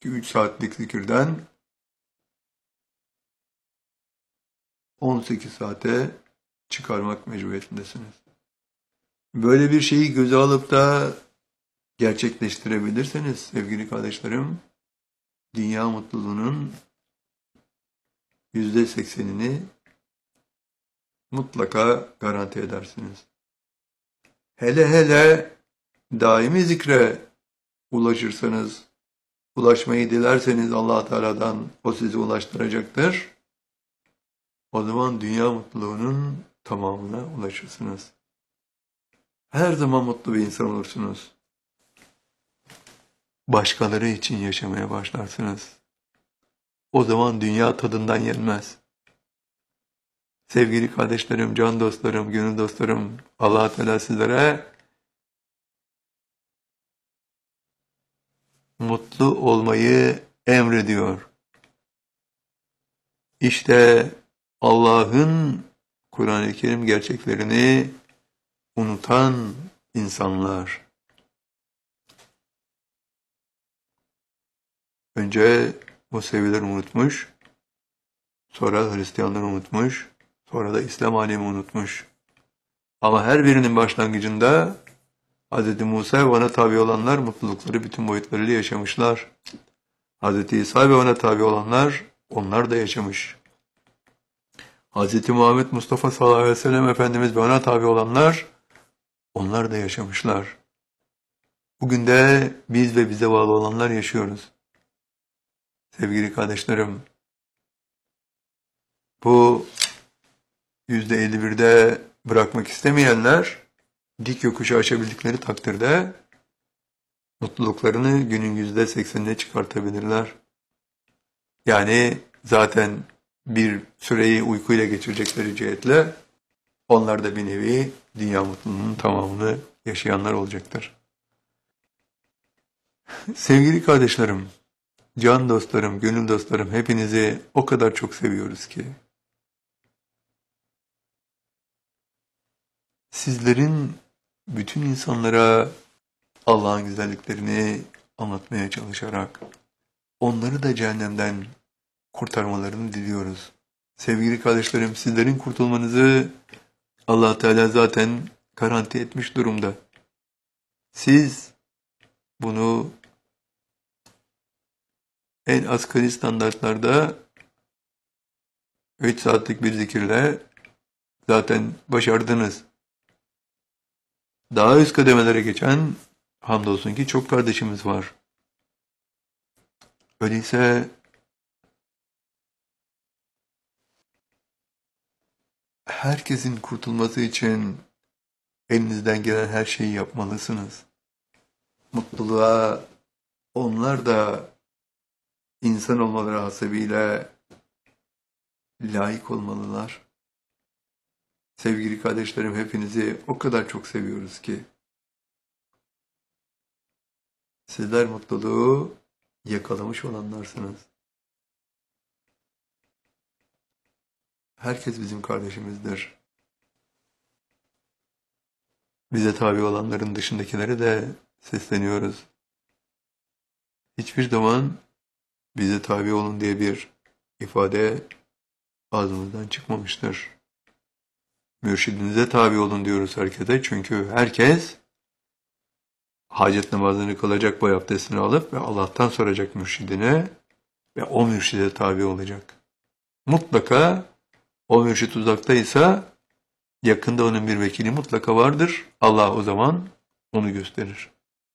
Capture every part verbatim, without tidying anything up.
iki üç saatlik zikirden on sekiz saate çıkarmak mecburiyetindesiniz. Böyle bir şeyi göze alıp da gerçekleştirebilirseniz sevgili kardeşlerim, dünya mutluluğunun yüzde seksenini mutlaka garanti edersiniz. Hele hele daimi zikre ulaşırsanız, ulaşmayı dilerseniz Allah Teala'dan o sizi ulaştıracaktır. O zaman dünya mutluluğunun tamamına ulaşırsınız. Her zaman mutlu bir insan olursunuz. Başkaları için yaşamaya başlarsınız. O zaman dünya tadından yenmez. Sevgili kardeşlerim, can dostlarım, gönül dostlarım, Allah Teala sizlere mutlu olmayı emrediyor. İşte Allah'ın Kur'an-ı Kerim gerçeklerini unutan insanlar. Önce Museviler unutmuş, sonra Hristiyanlar unutmuş, sonra da İslam alemi unutmuş. Ama her birinin başlangıcında Hz. Musa ve ona tabi olanlar mutlulukları bütün boyutlarıyla yaşamışlar. Hz. İsa ve ona tabi olanlar onlar da yaşamış. Hz. Muhammed Mustafa sallallahu aleyhi ve sellem Efendimiz ve ona tabi olanlar onlar da yaşamışlar. Bugün de biz ve bize bağlı olanlar yaşıyoruz. Sevgili kardeşlerim, bu yüzde elli birde bırakmak istemeyenler dik yokuşu aşabildikleri takdirde mutluluklarını günün yüzde seksenine çıkartabilirler. Yani zaten bir süreyi uykuyla geçirecekleri cihetle onlar da bir nevi dünya mutluluğunun tamamını yaşayanlar olacaktır. Sevgili kardeşlerim, can dostlarım, gönül dostlarım, hepinizi o kadar çok seviyoruz ki sizlerin bütün insanlara Allah'ın güzelliklerini anlatmaya çalışarak onları da cehennemden kurtarmalarını diliyoruz. Sevgili kardeşlerim, sizlerin kurtulmanızı Allah Teala zaten garanti etmiş durumda. Siz bunu en asgari standartlarda üç saatlik bir zikirle zaten başardınız. Daha üst kademelere geçen hamdolsun ki çok kardeşimiz var. Öyleyse herkesin kurtulması için elinizden gelen her şeyi yapmalısınız. Mutluluğa onlar da insan olmaları hasebiyle layık olmalılar. Sevgili kardeşlerim, hepinizi o kadar çok seviyoruz ki sizler mutluluğu yakalamış olanlarsınız. Herkes bizim kardeşimizdir. Bize tabi olanların dışındakilere de sesleniyoruz. Hiçbir zaman bize tabi olun diye bir ifade ağzımızdan çıkmamıştır. Mürşidinize tabi olun diyoruz herkese. Çünkü herkes hacet namazını kılacak, boy abdestini alıp ve Allah'tan soracak mürşidine ve o mürşide tabi olacak. Mutlaka o mürşid uzaktaysa yakında onun bir vekili mutlaka vardır. Allah o zaman onu gösterir.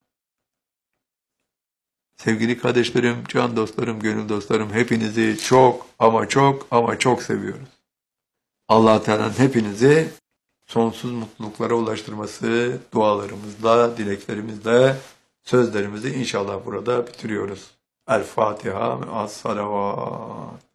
Sevgili kardeşlerim, can dostlarım, gönül dostlarım, hepinizi çok ama çok ama çok seviyoruz. Allah Teala'nın hepinizi sonsuz mutluluklara ulaştırması dualarımızla, dileklerimizle, sözlerimizi inşallah burada bitiriyoruz. El Fatiha, as salavat.